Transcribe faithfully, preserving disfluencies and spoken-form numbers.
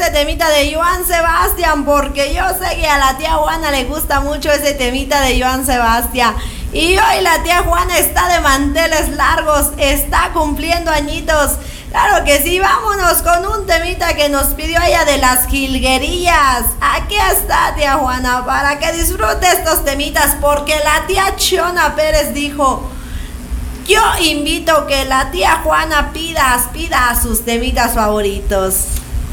ese temita de Joan Sebastián, porque yo sé que a la tía Juana le gusta mucho ese temita de Joan Sebastián. Y hoy la tía Juana está de manteles largos, está cumpliendo añitos. Claro que sí, vámonos con un temita que nos pidió ella de las jilguerillas. Aquí está, tía Juana, para que disfrute estos temitas, porque la tía Chona Pérez dijo: yo invito que la tía Juana pida, pida sus temitas favoritos.